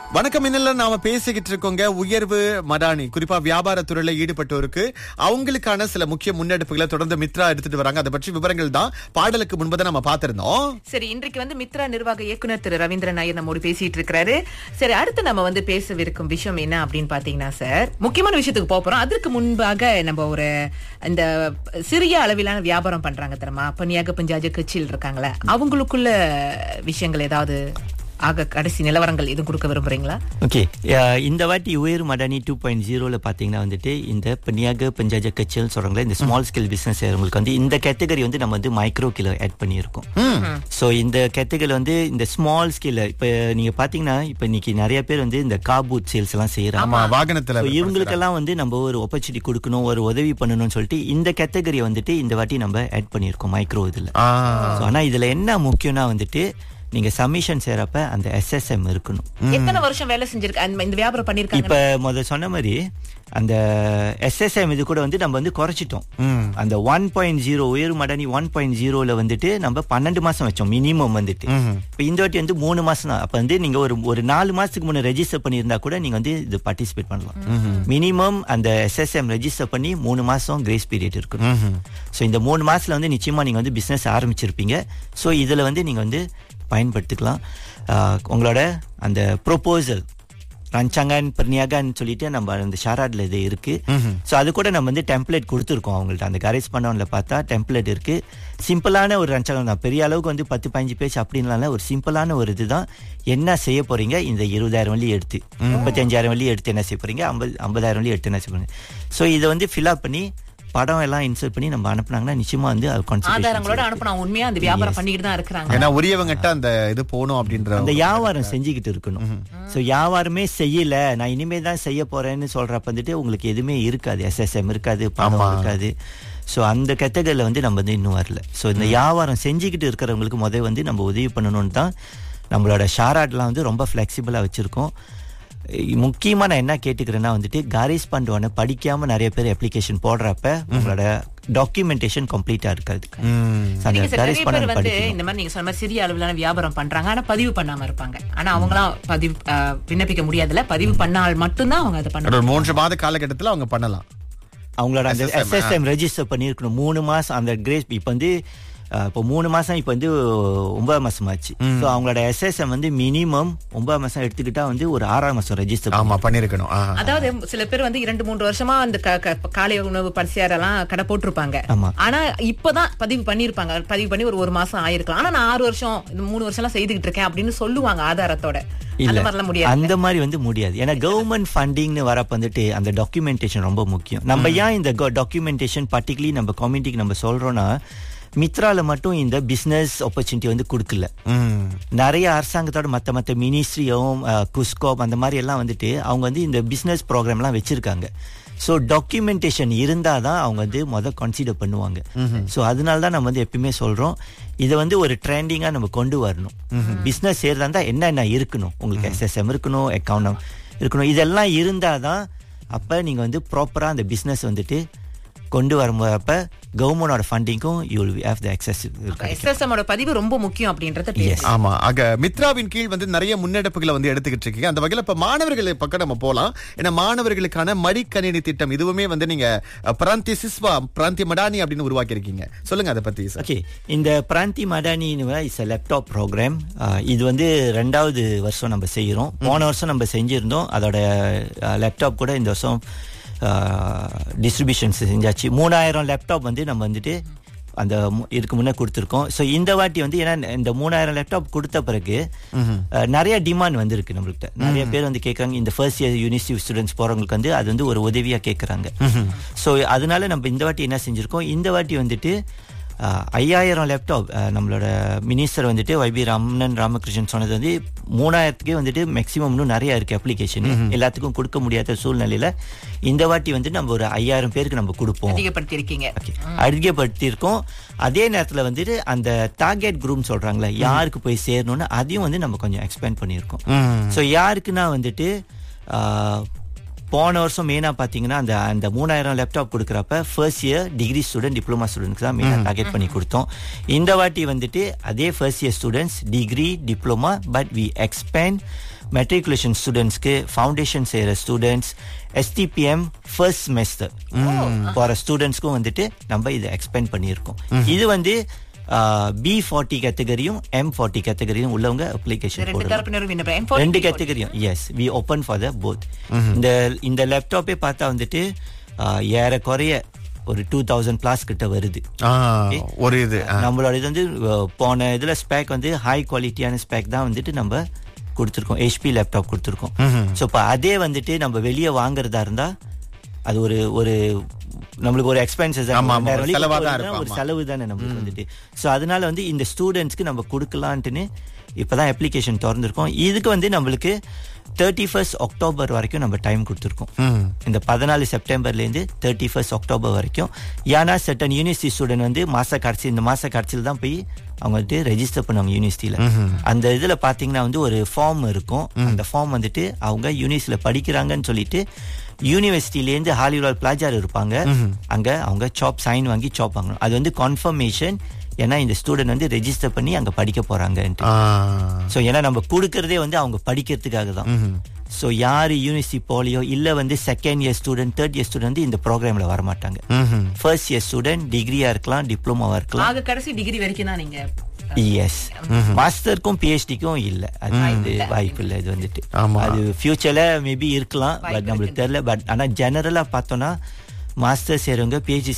வணக்கம். இன்னும் நாம பேசிக்கிட்டு இருக்கோங்க உயர்வு மடானி, குறிப்பா வியாபார துறையில ஈடுபட்டோருக்கு அவங்களுக்கான சில முக்கிய முன்னெடுப்புகளை தொடர்ந்து மித்ரா எடுத்துட்டு வராங்க. அதை பற்றி விவரங்கள் தான் பாடலுக்கு முன்பதான் நம்ம பார்த்திருந்தோம். சரி, இன்றைக்கு மித்ரா நிர்வாக இயக்குனர் திரு ரவீந்திரன் ஐயர் நம்மோடு பேசிட்டு இருக்காரு. சரி, அடுத்து நம்ம பேசவிருக்கும் விஷயம் என்ன அப்படின்னு பாத்தீங்கன்னா சார், முக்கியமான விஷயத்துக்கு போறோம். அதற்கு முன்பாக நம்ம ஒரு இந்த சிறிய அளவிலான வியாபாரம் பண்றாங்க தெரியுமா, பனியாக பஞ்சாஜ கட்சியில் இருக்காங்களே, அவங்களுக்குள்ள விஷயங்கள் ஏதாவது கடைசி நிலவரங்கள் எதுவும் கொடுக்க விரும்புறீங்களா? ஓகே, இந்த வாட்டி உயர் மடானி 2.0ல பாத்தீங்கன்னா இந்த பனியாக பஞ்சாஜ கட்சின்னு சொல்றாங்களே, இந்த ஸ்மால் ஸ்கேல் பிசினஸ் செய்யறவங்களுக்கு இந்த கேட்டகரி நம்ம மைக்ரோ கிலோ ஆட் பண்ணியிருக்கோம். சோ இந்த கேட்டகரி இந்த ஸ்மால் ஸ்கேல், இப்ப நீங்க பாத்தீங்கன்னா இப்ப இன்னைக்கு நிறைய பேர் இந்த காபூட் சேல்ஸ் எல்லாம் செய்யறாங்க வாகனத்துல. இவங்களுக்கெல்லாம் நம்ம ஒரு ஆப்பர்ச்சுனிட்டி கொடுக்கணும், ஒரு உதவி பண்ணணும்னு சொல்லிட்டு இந்த கேட்டகரியை இந்த வாட்டி நம்ம ஆட் பண்ணியிருக்கோம் மைக்ரோ இதுல. ஆனா இதுல என்ன முக்கியம்னா நீங்க சப்மிஷன் செய்யறப்ப அந்த SSM இருக்கணும். எத்தனை வருஷம் வேலை செஞ்சிருக்க இந்த வியாபாரம் பண்ணிருக்காங்க? இப்ப முதல்ல சொன்ன மாதிரி அந்த SSM இது கூட நம்ம குறைச்சிட்டோம். அந்த 1.0 உயர் மடானி 1.0ல நம்ம 12 மாசம் வச்சோம் மினிமம். இப்ப இந்த வாட்டி 3 மாசம் தான். அப்ப நீங்க ஒரு 4 மாசத்துக்கு முன்ன ரெஜிஸ்டர் பண்ணியிருந்தா கூட நீங்க இது பார்ட்டிசிபேட் பண்ணலாம். மினிமம் அந்த SSM ரெஜிஸ்டர் பண்ணி 3 மாசம் கிரேஸ் பீரியட் இருக்கணும். சோ இந்த 3 மாசத்துல நிச்சயமா நீங்க பிசினஸ் ஆரம்பிச்சிருப்பீங்க. சோ இதுல நீங்க பயன்படுத்திக்கலாம். உங்களோட அந்த ப்ரொபோசல் ரஞ்சாங்கன் பர்னியாகான்னு சொல்லிட்டு நம்ம அந்த ஷாராட்ல இது இருக்கு. சோ அது கூட நம்ம டெம்ப்ளேட் கொடுத்துருக்கோம் அவங்கள்ட்ட. அந்த கரேஜ் பண்ணவன்ல பார்த்தா டெம்ப்ளேட் இருக்கு. சிம்பிளான ஒரு ரஞ்சாங்கன் தான், பெரிய அளவுக்கு 10-15 பேஜ் அப்படின்னால ஒரு சிம்பிளான ஒரு இதுதான். என்ன செய்ய போறீங்க, இந்த 20,000 வள்ளி எடுத்து 35,000 வள்ளி எடுத்து என்ன செய்ய போறீங்க, 50,000 வள்ளி எடுத்து என்ன செய்ய போறீங்க. சோ இதை ஃபில் அப் பண்ணி படம் எல்லாம் இன்சர்ட் பண்ணி நம்ம அனுப்புனாங்கன்னா நிச்சயமா ஆதாரங்களோட அனுப்பணும். உண்மையா அந்த வியாபாரம் பண்ணிட்டு தான் இருக்காங்க. ஏன்னா உரியவங்கட்ட அந்த இது போகணும் அப்படின்ற அந்த வியாபாரம் செஞ்சுக்கிட்டு இருக்கணும். சோ வியாபாரமே செய்யல, நான் இனிமே தான் செய்ய போறேன்னு சொல்றப்ப உங்களுக்கு எதுவுமே இருக்காது, SSM இருக்காது, பணம் இருக்காது. சோ அந்த கேட்டகரியில நம்ம இன்னும் வரல. சோ இந்த வியாபாரம் செஞ்சுக்கிட்டு இருக்கிறவங்களுக்கு முதல் நம்ம உதவி பண்ணணும்னு தான் நம்மளோட ஷாராட்லாம் ரொம்ப பிளெக்சிபிளா வச்சிருக்கோம். முக்கியமா நான் என்ன கேட்டுக்கிறேன்னா காரேஜ் பண்ணுவான படிக்காம நிறைய பேர் அப்ளிகேஷன் போடுறப்ப உங்களோட டாக்குமெண்டேஷன் கம்ப்ளீட்டா இருக்காது. இந்த மாதிரி நீங்க சொன்ன மாதிரி சிறிய அளவிலான வியாபாரம் பண்றாங்க, ஆனா பதிவு பண்ணாம இருப்பாங்க. ஆனா அவங்களாம் பதிவு விண்ணப்பிக்க முடியாதுல, பதிவு பண்ணால் மட்டும்தான் அவங்க அதை பண்ண. 3 மாத காலகட்டத்தில் அவங்க பண்ணலாம். அவங்களோட அந்த SSM ரெஜிஸ்டர் பண்ணிருக்கணும் 3 மாசம். அந்த கிரேஸ் இப்ப இப்போ 3 மாசம் இப்ப 9 மாசம் ஆச்சு. சோ அவங்களோட SSM மினிமம் 9 மாசம் எடுத்துக்கிட்டா ஒரு 6ஆம் மாசம் ரெஜிஸ்டர் பண்ணிருக்கணும். அதாவது சில பேர் 2-3 வருஷமா அந்த காலை உணவு பரிசையாரெல்லாம் கடை போட்டிருப்பாங்க. ஆனா இப்பதான் பதிவு பண்ணிருப்பாங்க. பதிவு பண்ணி ஒரு மாசம் ஆயிருக்கலாம். ஆனா நான் 6 வருஷம் 3 வருஷம் எல்லாம் செய்துகிட்டு இருக்கேன் அப்படின்னு சொல்லுவாங்க ஆதாரத்தோட. அந்த மாதிரி முடியாது. ஏன்னா கவர்மெண்ட் ஃபண்டிங்னு வரப்ப அந்த டாக்குமெண்டேஷன் ரொம்ப முக்கியம். நம்ம ஏன் இந்த டாக்குமெண்டேஷன் பர்டிகுலர்லி நம்ம கம்யூனிட்டிக்கு நம்ம சொல்றோம்னா, மித்ரால மட்டும் இந்த பிசினஸ் ஆப்பர்ச்சுனிட்டி கொடுக்கல. நிறைய அரசாங்கத்தோட மத்த மினிஸ்ட்ரியும் குஸ்கோப் அந்த மாதிரி எல்லாம் அவங்க இந்த பிசினஸ் ப்ரோக்ராம் எல்லாம் வச்சிருக்காங்க. சோ டாக்குமெண்டேஷன் இருந்தாதான் அவங்க முத கன்சிடர் பண்ணுவாங்க. சோ அதனாலதான் நம்ம எப்பயுமே சொல்றோம், இதை ஒரு ட்ரெண்டிங்கா நம்ம கொண்டு வரணும். பிசினஸ் செய்யறதா இருந்தா என்ன இருக்கணும், உங்களுக்கு SSM இருக்கணும், அக்கௌண்ட் இருக்கணும். இதெல்லாம் இருந்தாதான் அப்ப நீங்க ப்ராப்பரா அந்த பிசினஸ் கொண்டு வரும்போது கவர்மெண்டோட ஃபண்டிங்கும் you will have the access. SSM ஓட பதிவு ரொம்ப முக்கியம் அப்படின்றத ஆமா. ஆக மித்ராவின் கீழ் நிறைய முன்னெடுப்புகளை எடுத்துக்கிட்டு இருக்கீங்க. அந்த வகையில இப்ப மாணவர்களை பக்கம் நம்ம போலாம். ஏன்னா மாணவர்களுக்கான மடிக்கணினி திட்டம் இதுவுமே நீங்க பிராந்தி சிஸ்வா பிராந்தி மடானி அப்படின்னு உருவாக்கி இருக்கீங்க. சொல்லுங்க அதை பத்தி. ஓகே, இந்த பிராந்தி மடானி இஸ் லேப்டாப் ப்ரோக்ராம். இது 2வது வருஷம் நம்ம செய்யறோம். போன வருஷம் நம்ம செஞ்சிருந்தோம். அதோட லேப்டாப் கூட இந்த வருஷம் டிஸ்ட்ரிபியூஷன்ஸ் செஞ்சாச்சு. 3000 லேப்டாப் நம்ம அந்த இதுக்கு முன்னே கொடுத்துருக்கோம். ஸோ இந்த வாட்டி ஏன்னா இந்த 3000 லேப்டாப் கொடுத்த பிறகு நிறைய டிமாண்ட் வந்திருக்கு நம்மள்கிட்ட. நிறைய பேர் கேட்கறாங்க, இந்த ஃபர்ஸ்ட் இயர் யூனிவர்சிட்டி ஸ்டூடெண்ட்ஸ் போறவங்களுக்கு அது ஒரு உதவியா கேட்கறாங்க. ஸோ அதனால நம்ம இந்த வாட்டி என்ன செஞ்சிருக்கோம், இந்த வாட்டி 5000 லேப்டாப் நம்மளோட மினிஸ்டர் YB ராமகிருஷ்ணன் சொன்னது 3000க்கே மேக்சிமம் இன்னும் நிறைய இருக்கு அப்ளிகேஷன். எல்லாத்துக்கும் கொடுக்க முடியாத சூழ்நிலையில இந்த வாட்டி நம்ம ஒரு 5000 பேருக்கு நம்ம கொடுப்போம், அதிகப்படுத்தியிருக்கோம். அதே நேரத்துல அந்த டார்கெட் குரூப் சொல்றாங்களே, யாருக்கு போய் சேரணும்னு அதையும் நம்ம கொஞ்சம் எக்ஸ்பேண்ட் பண்ணியிருக்கோம். ஸோ யாருக்குன்னா போன வருஷம் மெயினா பாத்தீங்கன்னா அந்த 3000 laptop கொடுக்கறப்ப first year degree student diploma ஸ்டூடெண்ட்க்கு தான் மெயினா டார்கெட் பண்ணி கொடுத்தோம். இந்த வாட்டி வந்துட்டு அதே first year students degree diploma but we expand matriculation ஸ்டூடெண்ட்ஸ்க்கு ஃபவுண்டேஷன் செய்யற ஸ்டூடெண்ட்ஸ் STPM ஃபர்ஸ்ட் செமஸ்டர் போற ஸ்டூடெண்ட்ஸ்க்கும் வந்துட்டு நம்ம இதை எக்ஸ்பேண்ட் பண்ணியிருக்கோம். இது வந்து B40 கேட்டகரியும் M40 கேட்டகரியும் உள்ளவங்க அப்ளிகேஷன் ரெண்டு கேட்டகரியும் S we open for the both. இந்த லேப்டாப்பே பார்த்தா வந்துட்டு ஏறக்குறைய ஒரு 2000+ கிட்ட வருது. ஒரு இது நம்மளோட இது வந்து போன இதுல ஸ்பெக் வந்து ஹை குவாலிட்டியான ஸ்பெக் தான் வந்துட்டு நம்ம கொடுத்துருக்கோம். HP லேப்டாப் கொடுத்துருக்கோம். ஸோ இப்போ அதே வந்துட்டு நம்ம வெளியே வாங்குறதா இருந்தா அது ஒரு நம்மளுக்கு ஒரு எக்ஸ்பென்சஸ் ஒரு செலவு தானே நம்மளுக்கு வந்துட்டு. ஸோ அதனால வந்து இந்த ஸ்டூடெண்ட்ஸ்க்கு நம்ம கொடுக்கலான்ட்டுன்னு இப்பதான் அப்ளிகேஷன் திறந்திருக்கோம். இதுக்கு வந்து நம்மளுக்கு 31 அக்டோபர் வரைக்கும் நம்ம டைம் கொடுத்துருக்கோம். இந்த 14 செப்டம்பர்ல இருந்து 31 அக்டோபர் வரைக்கும். ஏன்னா சர்டன் யூனிவர்சிட்டி ஸ்டூடெண்ட் வந்து இந்த மாச கடைசியில் தான் போய் அவங்க வந்துட்டு ரெஜிஸ்டர் பண்ணுவாங்க யூனிவர்சிட்டியில. அந்த இதுல பாத்தீங்கன்னா வந்து ஒரு ஃபார்ம் இருக்கும். அந்த ஃபார்ம் வந்துட்டு அவங்க யூனிவர்சிட்டியில படிக்கிறாங்கன்னு சொல்லிட்டு யூனிவர்சிட்டிலேருந்து ஹாலிவுட் பிளாஜார் இருப்பாங்க, அங்க அவங்க சாப் சைன் வாங்கி சாப் வாங்கணும். அது வந்து கன்ஃபர்மேஷன். ஏன்னா இந்த ஸ்டூடெண்ட் வந்து ரெஜிஸ்டர் பண்ணி அங்க படிக்க போறாங்க. சோ ஏன்னா நம்ம கொடுக்கறதே வந்து அவங்க படிக்கிறதுக்காக தான். சோ யாரு யூனிவர்சிட்டி போலியோ இல்ல வந்து second year student third year student இந்த ப்ரோக்ராம்ல வர மாட்டாங்க. ஃபர்ஸ்ட் இயர் ஸ்டூடெண்ட் டிகிரியா இருக்கலாம் டிப்ளமாவா இருக்கலாம். கடைசி டிகிரி வரைக்கும் தான் நீங்க எஸ் மாஸ்டருக்கும் PhDக்கும் இல்ல அது வாய்ப்பு இல்ல. இது வந்துட்டு அது ஃபியூச்சர்ல மேபி இருக்கலாம் பட் நம்மளுக்கு தெரியல. பட் ஆனா ஜெனரலா பார்த்தோம்னா மாஸ்டர் செய்றவங்க PhD